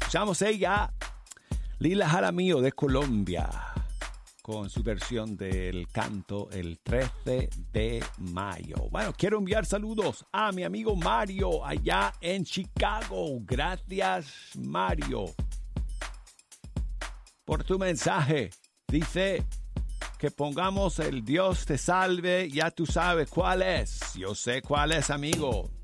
Escuchamos ella, Lila Jaramillo de Colombia, con su versión del canto el 13 de mayo. Bueno, quiero enviar saludos a mi amigo Mario allá en Chicago. Gracias, Mario, por tu mensaje. Dice que pongamos el Dios te salve. Ya tú sabes cuál es. Yo sé cuál es, amigo.